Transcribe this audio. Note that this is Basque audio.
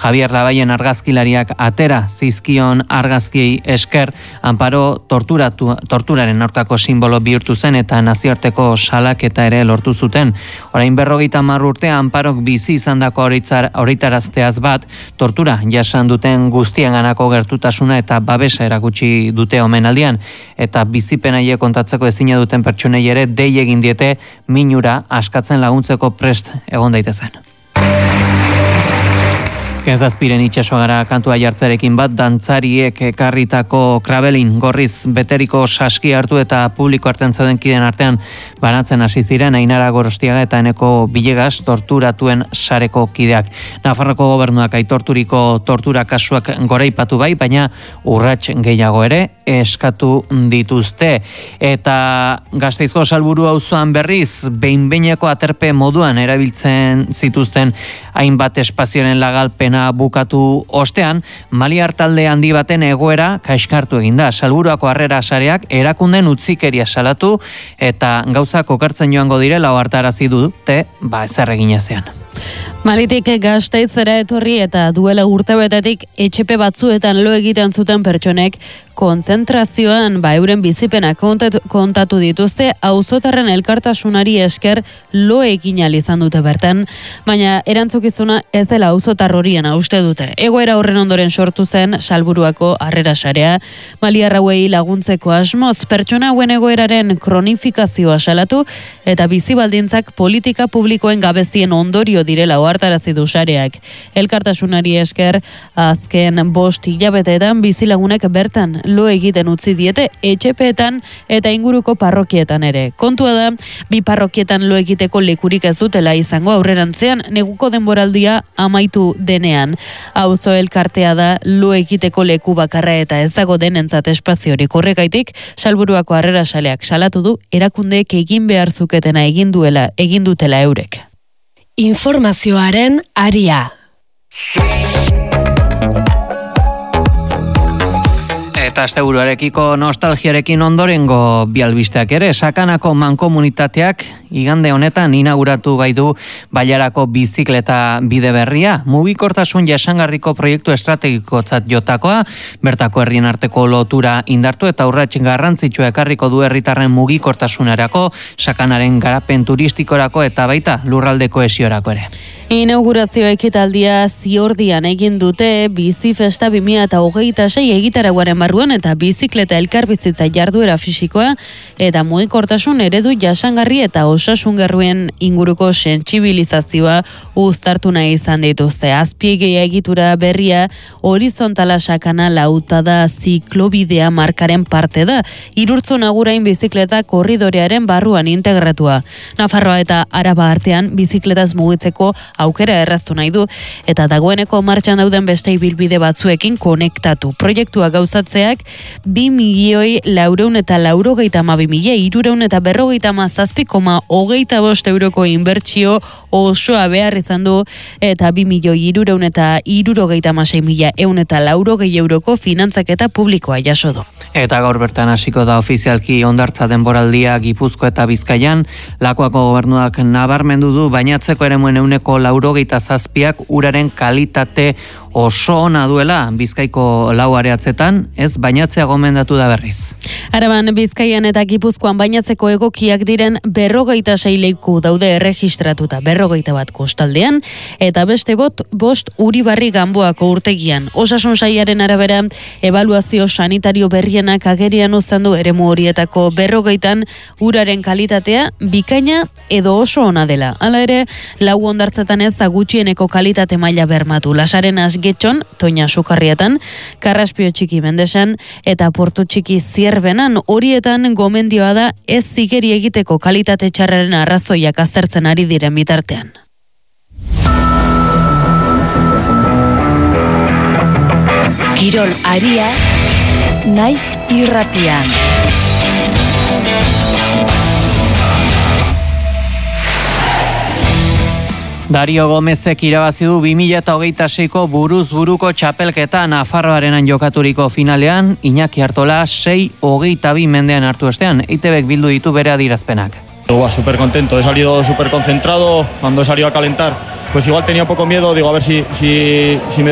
Javier Labaien argazkilariak atera zizkion argazkiei esker, Amparo torturaren aurkako simbolo bihurtu zen eta nazioarteko salaketa ere lortu zuten. Orain 50 urte Amparok bizi izandako horitarazteaz bat, tortura jasan duten guztienganako gertutasuna eta babesa erakutsi dute omenaldian, eta bizipen haiek kontatzeko ezina duten pertsonei ere dei egin diete minura askatzen laguntzeko prest egon daitezen. Kenzazpiren itxaso gara kantua jartzerekin bat, dantzariek ekarritako krabelin gorriz beteriko saski hartu eta publiko artean zauden kideen artean banatzen hasi ziren Ainara Gorostiaga eta Eneko Bilegas torturatuen sareko kideak. Nafarroko gobernuak aitorturiko tortura kasuak goraipatu bai, baina urrats gehiago ere eskatu dituzte. Eta Gasteizko Salburu auzoan berriz behin-behineko aterpe moduan erabiltzen zituzten hainbat espazioaren lagalpena bukatu ostean, Maliar talde handi baten egoera kaxkartu eginda. Salburuako harrera sareak erakunden utzikeria salatu eta gauzak okertzen joango direla ohartarazi dute, ezer egin ezean. Malitik Gasteizera etorri eta duela urtebetetik etxepe batzuetan lo egiten zuten pertsonek konzentrazioan euren bizipenak kontatu dituzte auzotarren elkartasunari esker lo egin ahal izan dute bertan, baina erantzukizuna ez dela auzotar horien uste dute. Egoera horren ondoren sortu zen Salburuako harrera sarea, Maliar hauei laguntzeko asmoz pertsona hauen egoeraren kronifikazioa salatu eta bizi baldintzak politika publikoen gabezien ondorio direla ohartarazi du sareak. Elkartasunari esker azken 5 hilabeteetan bizilagunek bertan lo egiten utzi diete etxepeetan eta inguruko parrokietan ere. Kontua da, 2 parrokietan lo egiteko lekurik ez dutela izango aurrerantzean neguko denboraldia amaitu denean. Auzo elkartea da lo egiteko leku bakarra eta ez dago denentzat espaziorik. Horregaitik, Salburuako harrera saleak salatu du erakundeek egin behar zuketena egin dutela eurek. Informazioaren aria. Eta asteburuarekiko nostalgiarekin ondorengo bi albisteak ere, Sakanako mankomunitateak igande honetan inauguratu baitu Bailarako bizikleta bide berria, mugikortasun jasangarriko proiektu estrategikotzat jotakoa, bertako herrien arteko lotura indartu eta urrats garrantzitsua ekarriko du herritarren mugikortasunerako, Sakanaren garapen turistikorako eta baita lurralde kohesiorako ere. Inaugurazio ekitaldia Ziordian egin dute Bizifesta 2026 egitaraguaren barruan eta bizikleta elkarbizitza jarduera fisikoa eta mugikortasun eredu jasangarri eta osasungarrien inguruko sentsibilizazioa uztartu nahi izan dituzte. Azpiegia egitura berria horizontala Sakana lautada ziklobidea markaren parte da, Irurtzu Nagurain bizikleta korridorearen barruan integratua. Nafarroa eta Araba artean bizikletaz mugitzeko aukera erraztu nahi du eta dagoeneko martxan dauden beste ibilbide batzuekin konektatu. Proiektua gauzatzeak 2.432.357,27 euroko inbertsio osoa behar izan du eta 2.366.180 euroko finantzaketa publikoa jaso du. Eta gaur bertan hasiko da ofizialki hondartza denboraldia Gipuzko eta Bizkaian, Lakuako gobernuak nabarmendu du bainatzeko eremuen 97%ak uraren kalitate oso ona duela. Bizkaiko 4 areatzetan ez bainatzea gomendatu da berriz. Araban, Bizkaian eta Gipuzkoan bainatzeko egokiak diren 46 leku daude erregistratuta, 41 kostaldean eta beste 5 Uribarri Ganboako urtegian. Osasun sailaren arabera, ebaluazio sanitario berrienak agerian uzten du eremu horietako 40 uraren kalitatea bikaina edo oso ona dela. Hala ere, 4 hondartzetan ez gutxieneko kalitate maila bermatu. Lasarenas Getxon, Toña Sukarrietan, Karraspio Txiki Mendesan eta Portu Txiki Zierbenan, horietan gomendioa da ez zigeri egiteko kalitate txarraren arrazoiak aztertzen ari diren bitartean. Kirol aria, naiz irratian. Dario Gomezek irabazi du 2026ko buruz buruko txapelketa Nafarroarenan jokaturiko finalean, Iñaki Artola 6:22 mendean hartu ostean. EITBek bildu ditu bere adierazpenak. Súper contento, he salido súper concentrado, cuando he salido a calentar, pues igual tenía poco miedo, digo a ver si me